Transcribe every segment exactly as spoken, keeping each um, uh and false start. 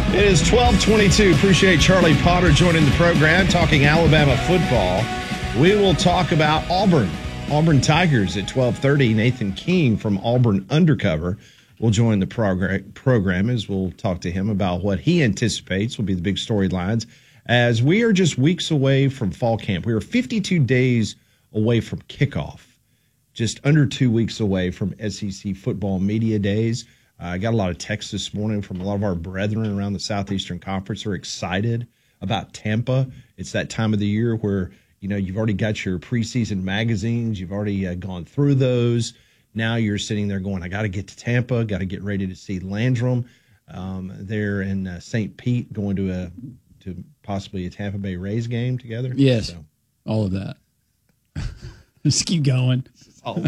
It is twelve twenty-two. Appreciate Charlie Potter joining the program, talking Alabama football. We will talk about Auburn. Auburn Tigers at twelve thirty. Nathan King from Auburn Undercover will join the progr- program as we'll talk to him about what he anticipates will be the big storylines as we are just weeks away from fall camp. We are fifty-two days away from kickoff, just under two weeks away from S E C football media days. I uh, got a lot of texts this morning from a lot of our brethren around the Southeastern Conference who are excited about Tampa. It's that time of the year where, you know, you've already got your preseason magazines. You've already uh, gone through those. Now you're sitting there going, I got to get to Tampa, got to get ready to see Landrum um, there in uh, Saint Pete, going to a to possibly a Tampa Bay Rays game together. Yes, so. all of that. Just keep going. Oh.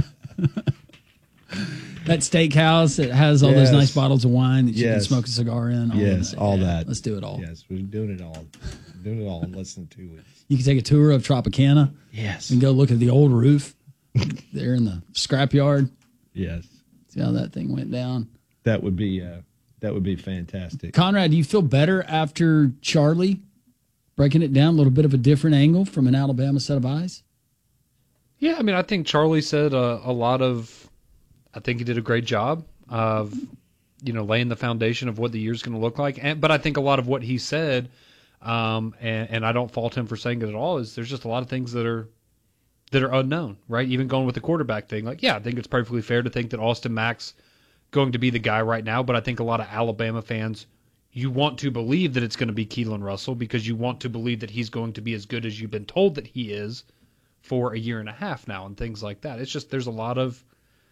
That steakhouse that has all yes. those nice bottles of wine that you yes. can smoke a cigar in. All yes, that. all yeah, that. Let's do it all. Yes, we're doing it all. We're doing it all in less than two weeks. You can take a tour of Tropicana. Yes. And go look at the old roof there in the scrapyard. Yes. See how that thing went down. That would be uh, that would be fantastic. Conrad, do you feel better after Charlie breaking it down a little bit of a different angle from an Alabama set of eyes? Yeah, I mean, I think Charlie said a, a lot of, I think he did a great job of, you know, laying the foundation of what the year's going to look like. And, but I think a lot of what he said, um, and, and I don't fault him for saying it at all, is there's just a lot of things that are that are unknown, right? Even going with the quarterback thing. Like, yeah, I think it's perfectly fair to think that Austin Mack's going to be the guy right now, but I think a lot of Alabama fans, you want to believe that it's going to be Keelan Russell because you want to believe that he's going to be as good as you've been told that he is for a year and a half now and things like that. It's just there's a lot of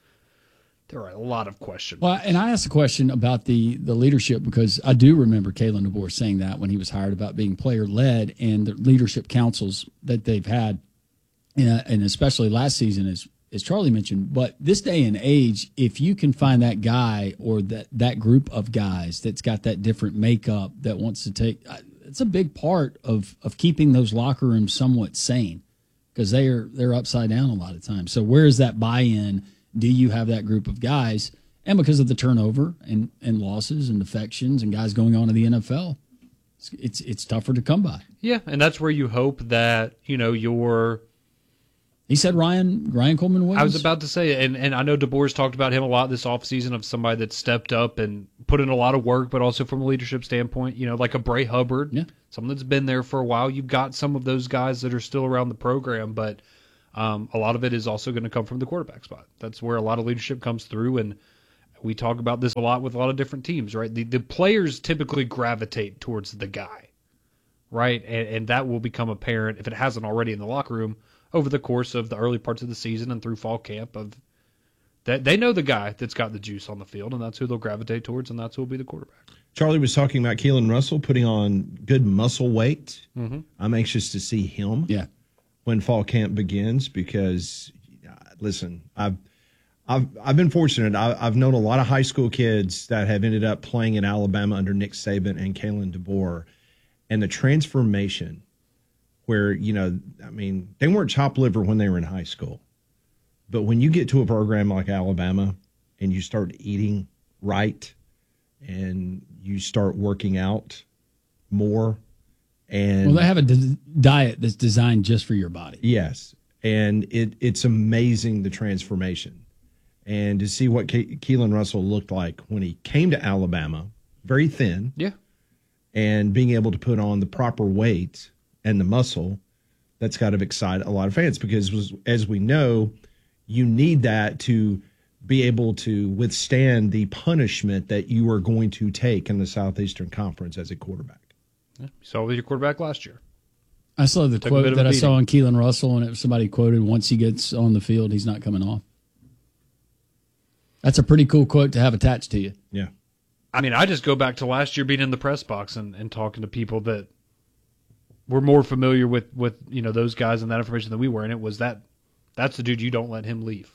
there are a lot of questions. Well, and I asked a question about the the leadership because I do remember Kalen DeBoer saying that when he was hired about being player led and the leadership councils that they've had, and, and especially last season, as as Charlie mentioned. But this day and age, if you can find that guy or that that group of guys that's got that different makeup that wants to take, it's a big part of of keeping those locker rooms somewhat sane. Because they are they're upside down a lot of times. So where is that buy-in? Do you have that group of guys? And because of the turnover and, and losses and defections and guys going on to the N F L, it's, it's it's tougher to come by. Yeah, and that's where you hope that, you know, your He said Ryan Ryan Coleman Williams. I was about to say, and, and I know DeBoer's talked about him a lot this offseason of somebody that stepped up and put in a lot of work, but also from a leadership standpoint, you know, like a Bray Hubbard, yeah. someone that's been there for a while. You've got some of those guys that are still around the program, but um, a lot of it is also going to come from the quarterback spot. That's where a lot of leadership comes through, and we talk about this a lot with a lot of different teams, right? The, the players typically gravitate towards the guy, right? And, and that will become apparent if it hasn't already in the locker room over the course of the early parts of the season and through fall camp. Of that, they know the guy that's got the juice on the field, and that's who they'll gravitate towards, and that's who will be the quarterback. Charlie was talking about Keelan Russell putting on good muscle weight. Mm-hmm. I'm anxious to see him yeah. when fall camp begins because, listen, I've I've I've been fortunate. I, I've known a lot of high school kids that have ended up playing in Alabama under Nick Saban and Kalen DeBoer, and the transformation where, you know, I mean, they weren't chopped liver when they were in high school. But when you get to a program like Alabama and you start eating right and you start working out more and Well, they have a d- diet that's designed just for your body. Yes. And it it's amazing the transformation. And to see what Ke- Keelan Russell looked like when he came to Alabama, very thin. Yeah. And being able to put on the proper weight and the muscle, that's got to excite a lot of fans because, as we know, you need that to be able to withstand the punishment that you are going to take in the Southeastern Conference as a quarterback. Yeah. You saw with your quarterback last year. I saw the Took quote that I saw on Keelan Russell, and it was somebody quoted, once he gets on the field, he's not coming off. That's a pretty cool quote to have attached to you. Yeah. I mean, I just go back to last year being in the press box and, and talking to people that were more familiar with, with, you know, those guys and that information than we were. And it was that that's the dude, you don't let him leave.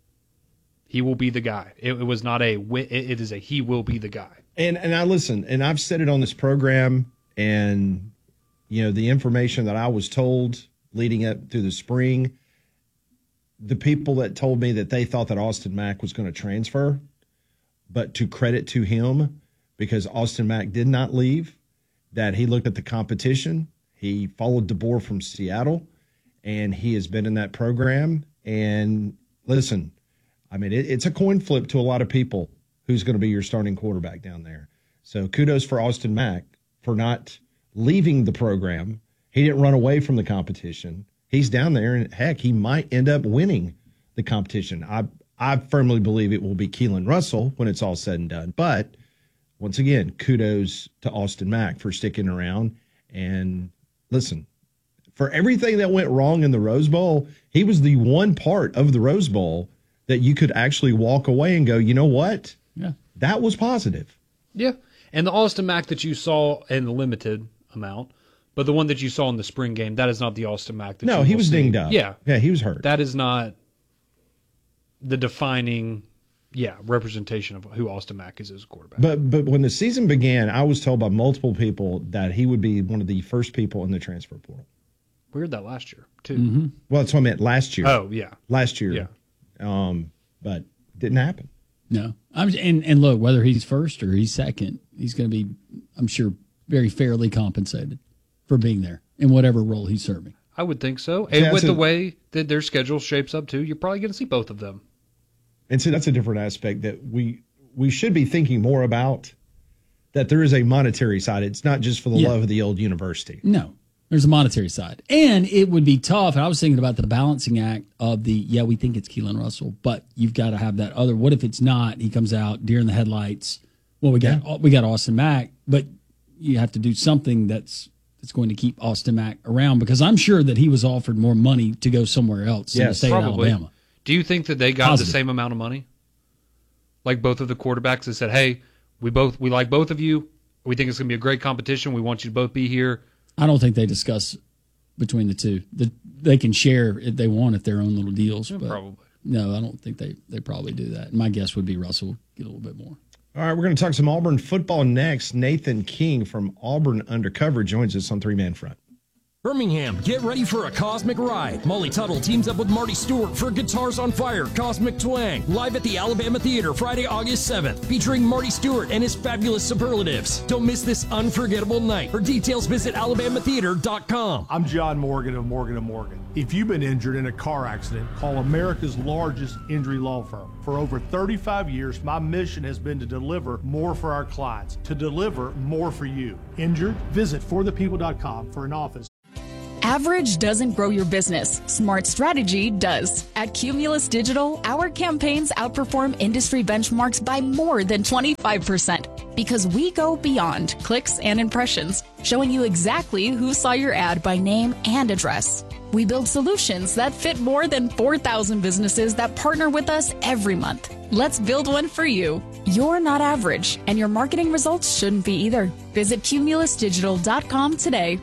He will be the guy. It, it was not a, it is a, he will be the guy. And, and I listen, and I've said it on this program, and, you know, the information that I was told leading up through the spring, the people that told me that they thought that Austin Mack was going to transfer, but to credit to him, because Austin Mack did not leave, that he looked at the competition. He followed DeBoer from Seattle, and he has been in that program. And listen, I mean, it, it's a coin flip to a lot of people who's going to be your starting quarterback down there. So kudos for Austin Mack for not leaving the program. He didn't run away from the competition. He's down there, and heck, he might end up winning the competition. I I firmly believe it will be Keelan Russell when it's all said and done. But once again, kudos to Austin Mack for sticking around. And listen, for everything that went wrong in the Rose Bowl, he was the one part of the Rose Bowl that you could actually walk away and go, you know what? Yeah, that was positive. Yeah. And the Austin Mack that you saw in the limited amount, but the one that you saw in the spring game, that is not the Austin Mack that no, you he will was see. dinged up. Yeah. Yeah, he was hurt. That is not the defining, yeah, representation of who Austin Mack is as a quarterback. But but when the season began, I was told by multiple people that he would be one of the first people in the transfer portal. We heard that last year, too. Mm-hmm. Well, that's what I meant last year. Oh, yeah. Last year. Yeah. Um, but didn't happen. No. I'm, and, and look, whether he's first or he's second, he's going to be, I'm sure, very fairly compensated for being there in whatever role he's serving. I would think so. And Yeah, with so- the way that their schedule shapes up, too, you're probably going to see both of them. And so that's a different aspect that we we should be thinking more about, that there is a monetary side. It's not just for the Yeah. love of the old university. No, there's a monetary side. And it would be tough. And I was thinking about the balancing act of the, yeah, we think it's Keelan Russell, but you've got to have that other. What if it's not? He comes out, deer in the headlights. Well, we got we got Austin Mack, but you have to do something that's that's going to keep Austin Mack around, because I'm sure that he was offered more money to go somewhere else in the Yes, state Probably. of Alabama. Do you think that they got Positive. the same amount of money? Like both of the quarterbacks that said, hey, we both we like both of you. We think it's going to be a great competition. We want you to both be here. I don't think they discuss between the two. The, they can share if they want if their own little deals. Yeah, but probably. No, I don't think they, they probably do that. My guess would be Russell will get a little bit more. All right, we're going to talk some Auburn football next. Nathan King from Auburn Undercover joins us on Three Man Front. Birmingham, get ready for a cosmic ride. Molly Tuttle teams up with Marty Stewart for Guitars on Fire Cosmic Twang, live at the Alabama Theater Friday, August seventh, featuring Marty Stewart and his fabulous superlatives. Don't miss this unforgettable night. For details, visit alabama theater dot com. I'm John Morgan of Morgan and Morgan. If you've been injured in a car accident, call America's largest injury law firm. For over thirty-five years, my mission has been to deliver more for our clients, to deliver more for you. Injured? Visit for the people dot com for an office. Average doesn't grow your business. Smart strategy does. At Cumulus Digital, our campaigns outperform industry benchmarks by more than twenty-five percent because we go beyond clicks and impressions, showing you exactly who saw your ad by name and address. We build solutions that fit more than four thousand businesses that partner with us every month. Let's build one for you. You're not average, and your marketing results shouldn't be either. Visit cumulus digital dot com today.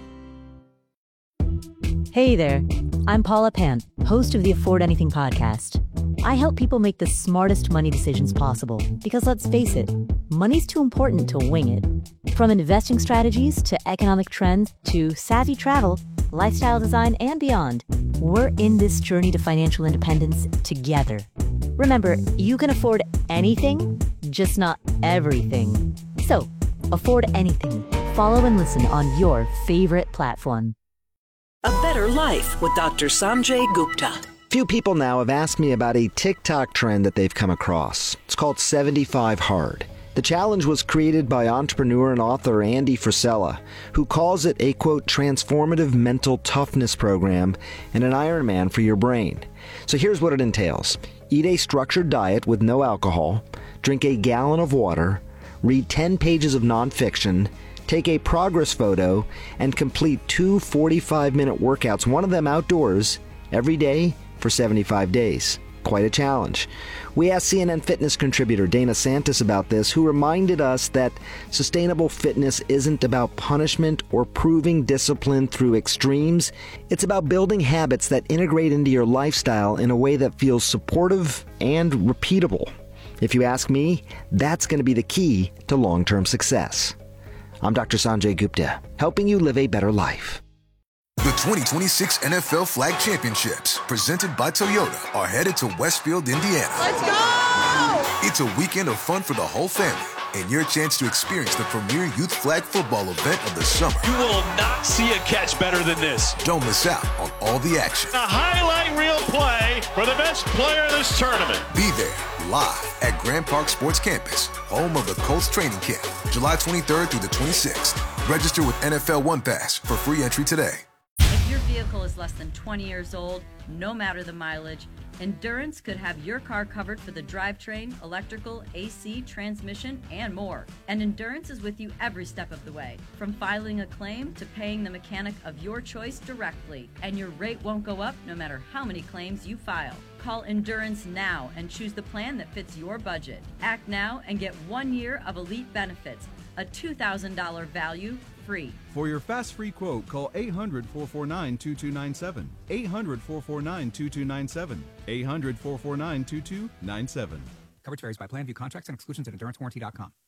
Hey there, I'm Paula Pant, host of the Afford Anything podcast. I help people make the smartest money decisions possible because, let's face it, money's too important to wing it. From investing strategies to economic trends to savvy travel, lifestyle design, and beyond, we're in this journey to financial independence together. Remember, you can afford anything, just not everything. So, afford anything. Follow and listen on your favorite platform. A Better Life with Doctor Sanjay Gupta. Few people now have asked me about a TikTok trend that they've come across. It's called seventy-five hard. The challenge was created by entrepreneur and author Andy Frisella, who calls it a, quote, transformative mental toughness program and an Ironman for your brain. So here's what it entails. Eat a structured diet with no alcohol, drink a gallon of water, read ten pages of nonfiction, take a progress photo, and complete two forty-five minute workouts, one of them outdoors, every day for seventy-five days. Quite a challenge. We asked C N N Fitness contributor Dana Santis about this, who reminded us that sustainable fitness isn't about punishment or proving discipline through extremes. It's about building habits that integrate into your lifestyle in a way that feels supportive and repeatable. If you ask me, that's going to be the key to long-term success. I'm Doctor Sanjay Gupta, helping you live a better life. The twenty twenty-six N F L Flag Championships, presented by Toyota, are headed to Westfield, Indiana. Let's go! It's a weekend of fun for the whole family. and your chance to experience the premier youth flag football event of the summer. You will not see a catch better than this. Don't miss out on all the action. A highlight reel play for the best player in this tournament. Be there live at Grand Park Sports Campus, home of the Colts training camp, July twenty-third through the twenty-sixth. Register with N F L One Pass for free entry today. If your vehicle is less than twenty years old, no matter the mileage, Endurance could have your car covered for the drivetrain, electrical, A C, transmission, and more. And Endurance is with you every step of the way, from filing a claim to paying the mechanic of your choice directly. And your rate won't go up no matter how many claims you file. Call Endurance now and choose the plan that fits your budget. Act now and get one year of elite benefits, a two thousand dollars value free. For your fast free quote, call eight hundred, four four nine, two two nine seven. eight hundred, four four nine, two two nine seven. eight hundred, four four nine, two two nine seven. Coverage varies by plan. View contracts and exclusions at endurance warranty dot com.